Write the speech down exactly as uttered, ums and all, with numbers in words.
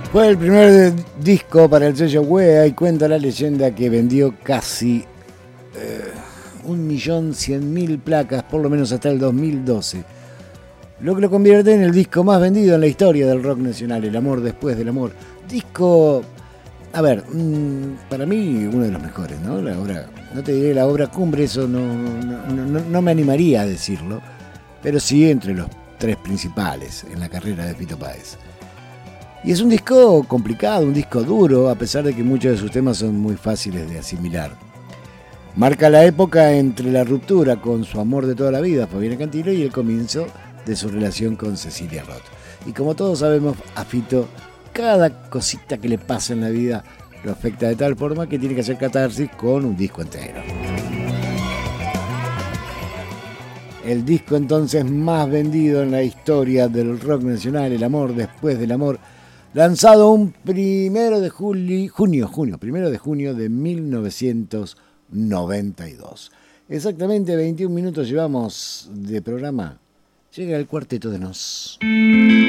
Fue el primer disco para el sello W E A y cuenta la leyenda que vendió casi eh, un millón cien mil placas, por lo menos hasta el dos mil doce. Lo que lo convierte en el disco más vendido en la historia del rock nacional, El amor después del amor. Disco, a ver, mmm, para mí uno de los mejores, ¿no? La obra, no te diré la obra cumbre, eso no, no, no, no me animaría a decirlo, pero sí entre los tres principales en la carrera de Fito Páez. Y es un disco complicado, un disco duro, a pesar de que muchos de sus temas son muy fáciles de asimilar. Marca la época entre la ruptura con su amor de toda la vida, Fabiana Cantilo, y el comienzo de su relación con Cecilia Roth. Y como todos sabemos, a Fito, cada cosita que le pasa en la vida lo afecta de tal forma que tiene que hacer catarsis con un disco entero. El disco entonces más vendido en la historia del rock nacional, El amor después del amor, lanzado un primero de julio, junio, junio, primero de junio de mil novecientos noventa y dos. Exactamente veintiún minutos llevamos de programa. Llega el Cuarteto de Nos.